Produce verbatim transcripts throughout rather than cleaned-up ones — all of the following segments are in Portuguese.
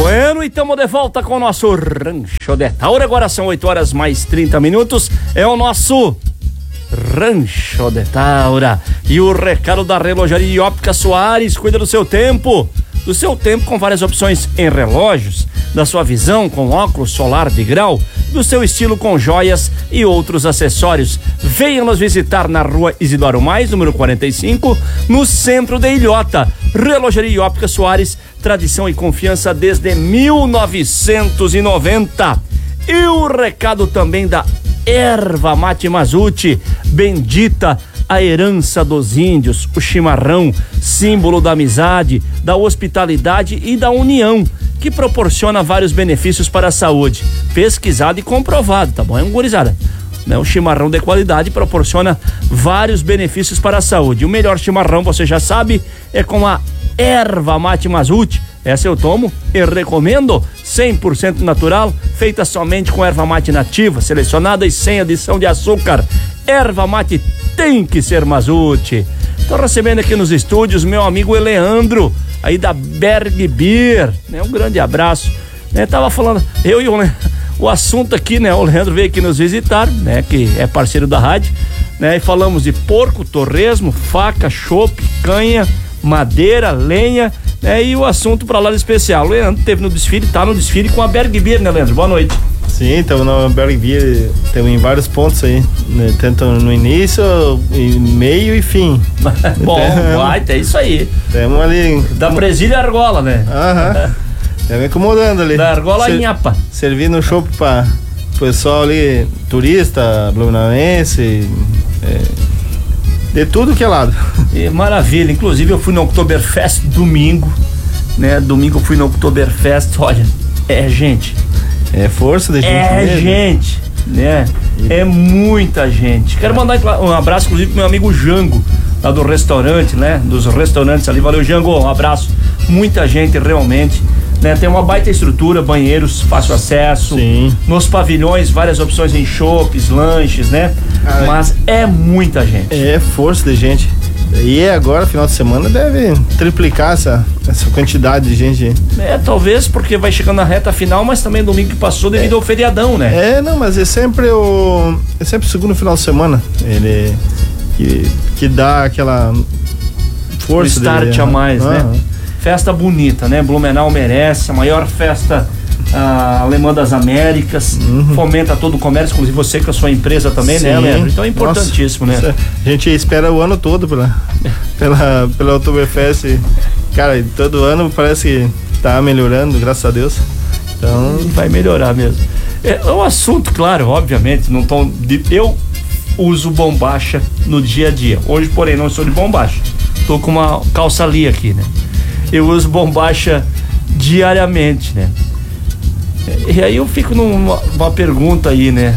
Bueno, e estamos de volta com o nosso Rancho de Taura. Agora são oito horas mais trinta minutos. É o nosso Rancho de Taura. E o recado da Relojaria e Óptica Soares: cuida do seu tempo. Do seu tempo com várias opções em relógios, da sua visão com óculos solar de grau, do seu estilo com joias e outros acessórios. Venha nos visitar na rua Isidoro Mais, número quarenta e cinco, no centro de Ilhota. Relojaria e Óptica Soares, tradição e confiança desde mil novecentos e noventa. E o recado também da Erva Mate Mazute, bendita a herança dos índios, o chimarrão, símbolo da amizade, da hospitalidade e da união, que proporciona vários benefícios para a saúde. Pesquisado e comprovado, tá bom? É um gurizada. Né? O chimarrão de qualidade proporciona vários benefícios para a saúde. O melhor chimarrão, você já sabe, é com a Erva Mate Mazute. Essa eu tomo e recomendo, cem por cento natural, feita somente com erva mate nativa, selecionada e sem adição de açúcar. Erva mate tem que ser Mazute. Tô recebendo aqui nos estúdios meu amigo Eleandro, aí da Berg Beer, né? Um grande abraço. Né? Tava falando, eu e o Leandro, o assunto aqui, né? O Leandro veio aqui nos visitar, né? Que é parceiro da rádio, né? E falamos de porco, torresmo, faca, chope, canha, madeira, lenha, né? E o assunto para lá de especial. O Leandro teve no desfile, tá no desfile com a Berg Beer, né, Leandro? Boa noite. Sim, estamos na Berg Beer, estamos em vários pontos aí, né? Tanto no início, meio e fim. Bom, vai, é isso aí. Temos ali... Da Presília Argola, né? Aham. Estamos incomodando ali. Da Argola Ser, Inhapa. Servindo chopp para o pessoal ali, turista, blumenauense, é, de tudo que é lado. E maravilha, inclusive eu fui no Oktoberfest domingo, né? Domingo eu fui no Oktoberfest, olha, é gente... É força da gente É mesmo. gente, né? É muita gente. Quero mandar um abraço, inclusive, pro meu amigo Jango, lá do restaurante, né? Dos restaurantes ali. Valeu, Jango, um abraço. Muita gente, realmente, né? Tem uma baita estrutura, banheiros, fácil acesso. Sim. Nos pavilhões, várias opções em chopes, lanches, né? Ah, mas é muita gente. É força de gente. E agora, final de semana, deve triplicar essa, essa quantidade de gente. É, talvez porque vai chegando na reta final, mas também domingo que passou devido é. ao feriadão, né? É, não, mas é sempre o... É sempre o segundo final de semana. Ele... Que, que dá aquela força. O start dele, a mais, ah, né? Festa bonita, né? Blumenau merece, a maior festa a alemã das Américas, uhum. Fomenta todo o comércio, inclusive você com a sua empresa também, sim, né, Leandro? Então é importantíssimo. Nossa, né? A gente espera o ano todo pela, pela, pela Oktoberfest. Cara, todo ano parece que tá melhorando, graças a Deus. Então vai melhorar mesmo. É um assunto, claro, obviamente, não tão de, eu uso bombacha no dia a dia. Hoje, porém, não sou de bombacha. Tô com uma calça ali aqui, né? Eu uso bombacha diariamente, né? E aí eu fico numa uma pergunta aí, né?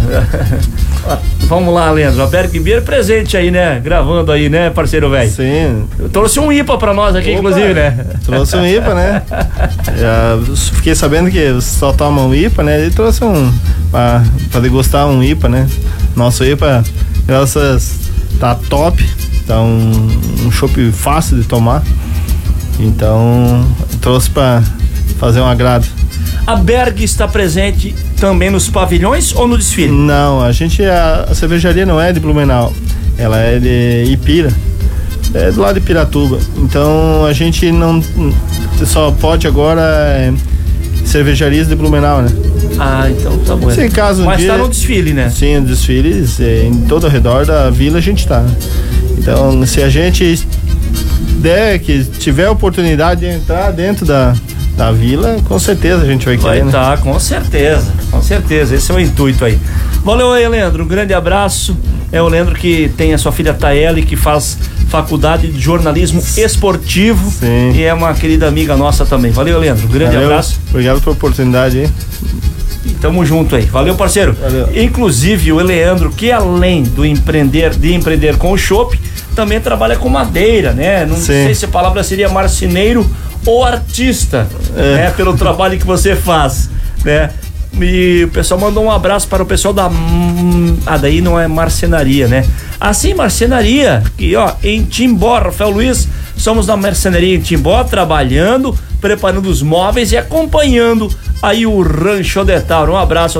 Vamos lá, Leandro. A Berg Beer presente aí, né? Gravando aí, né, parceiro velho? Sim. Eu trouxe um I P A pra nós aqui, opa, inclusive, né? Trouxe um I P A, né? Já fiquei sabendo que só tomam I P A, né? E trouxe um pra, pra degustar um I P A, né? Nosso I P A, graças, tá top. Tá um, um chopp fácil de tomar. Então, trouxe pra fazer um agrado. A Berg está presente também nos pavilhões ou no desfile? Não, a gente, a, a cervejaria não é de Blumenau, ela é de Ipira, é do lado de Piratuba. Então a gente não só pode agora é, cervejarias de Blumenau, né? Ah, então tá bom. Se caso um Mas dia, tá no desfile, né? Sim, no desfile, é, em todo o redor da vila a gente tá. Então se a gente der, que tiver a oportunidade de entrar dentro da da vila, com certeza a gente vai querer, vai tá, né? Com certeza, com certeza, esse é o intuito aí. Valeu aí, Leandro, um grande abraço. É o Leandro que tem a sua filha Taeli, que faz faculdade de jornalismo esportivo. Sim. E é uma querida amiga nossa também. Valeu, Leandro, um grande Valeu. abraço. Obrigado pela oportunidade aí. Tamo junto aí. Valeu, parceiro. Valeu. Inclusive o Leandro, que além do empreender, de empreender com o chopp, também trabalha com madeira, né? Não Sim. sei se a palavra seria marceneiro ou artista, é. né? Pelo trabalho que você faz, né? E o pessoal mandou um abraço para o pessoal da... Ah, daí não é marcenaria, né? Assim, marcenaria, que ó, em Timbó, Rafael Luiz, somos na marcenaria em Timbó, trabalhando preparando os móveis e acompanhando aí o Rancho de Tauro. Um abraço